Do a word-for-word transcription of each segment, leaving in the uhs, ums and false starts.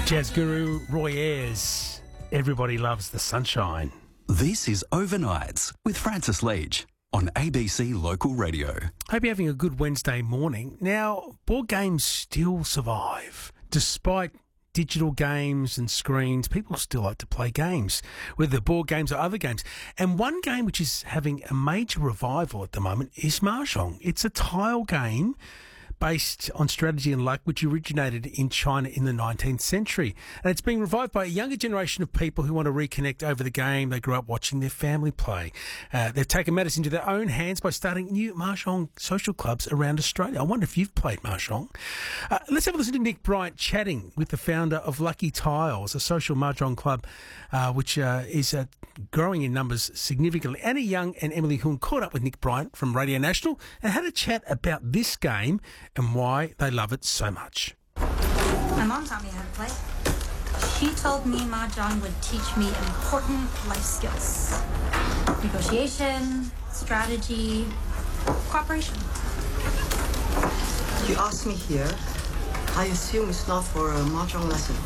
Jazz guru Roy Ayers. Everybody loves the sunshine. This is Overnights with Francis Leach on A B C Local Radio. Hope you're having a good Wednesday morning. Now, board games still survive. Despite digital games and screens, people still like to play games, whether board games or other games. And one game which is having a major revival at the moment is Mahjong. It's a tile game based on strategy and luck, which originated in China in the nineteenth century. And it's being revived by a younger generation of people who want to reconnect over the game they grew up watching their family play. Uh, they've taken matters into their own hands by starting new Mahjong social clubs around Australia. I wonder if you've played Mahjong. Uh, let's have a listen to Nick Bryant chatting with the founder of Lucky Tiles, a social Mahjong club uh, which uh, is uh, growing in numbers significantly. Annie Young and Emily Hun caught up with Nick Bryant from Radio National and had a chat about this game and why they love it so much. My mom taught me how to play. She told me Mahjong would teach me important life skills. Negotiation, strategy, cooperation. You asked me here. I assume it's not for a Mahjong lesson.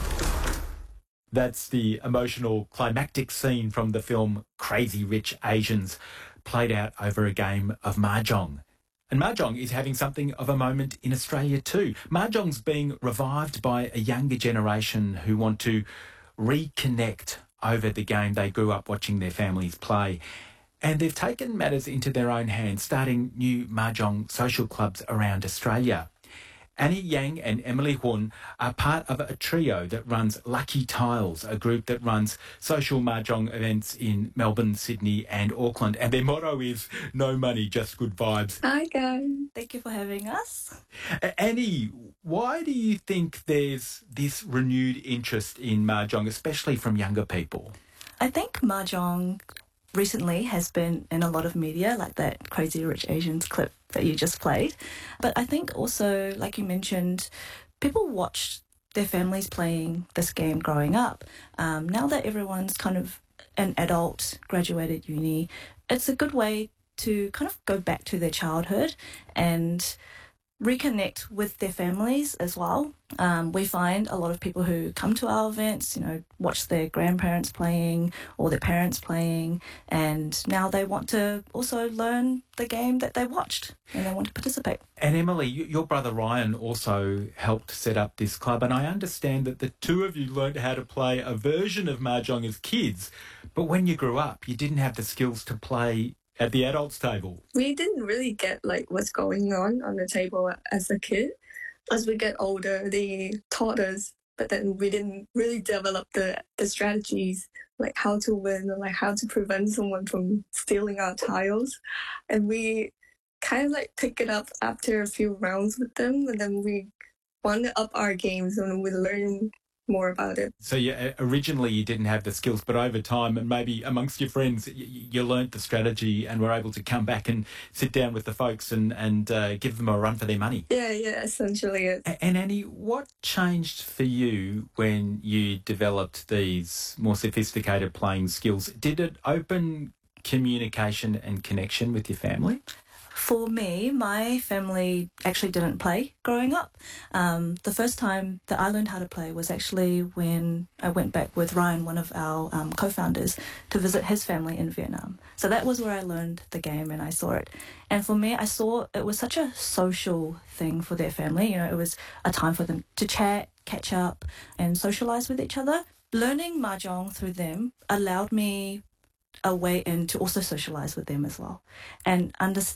That's the emotional climactic scene from the film Crazy Rich Asians, played out over a game of Mahjong. And Mahjong is having something of a moment in Australia too. Mahjong's being revived by a younger generation who want to reconnect over the game they grew up watching their families play. And they've taken matters into their own hands, starting new Mahjong social clubs around Australia. Annie Yang and Emily Hun are part of a trio that runs Lucky Tiles, a group that runs social Mahjong events in Melbourne, Sydney and Auckland. And their motto is no money, just good vibes. Hi guys. Thank you for having us. Uh, Annie, why do you think there's this renewed interest in Mahjong, especially from younger people? I think Mahjong recently has been in a lot of media, like that Crazy Rich Asians clip that you just played. But I think also, like you mentioned, people watched their families playing this game growing up. Um, now that everyone's kind of an adult, graduated uni, it's a good way to kind of go back to their childhood and reconnect with their families as well. Um, we find a lot of people who come to our events, you know, watch their grandparents playing or their parents playing, and now they want to also learn the game that they watched and they want to participate. And Emily, your brother Ryan also helped set up this club, and I understand that the two of you learned how to play a version of Mahjong as kids, but when you grew up, you didn't have the skills to play at the adults' table. We didn't really get like what's going on on the table as a kid. As we get older, they taught us, but then we didn't really develop the, the strategies, like how to win or like how to prevent someone from stealing our tiles. And we kind of like pick it up after a few rounds with them, and then we want to up our games and we learn more about it. So you, originally you didn't have the skills, but over time and maybe amongst your friends, you, you learnt the strategy and were able to come back and sit down with the folks and, and uh, give them a run for their money. Yeah, yeah, essentially it. And Annie, what changed for you when you developed these more sophisticated playing skills? Did it open communication and connection with your family? For me, my family actually didn't play growing up. Um, the first time that I learned how to play was actually when I went back with Ryan, one of our um, co-founders, to visit his family in Vietnam. So that was where I learned the game and I saw it. And for me, I saw it was such a social thing for their family. You know, it was a time for them to chat, catch up and socialise with each other. Learning Mahjong through them allowed me a way in to also socialise with them as well and understand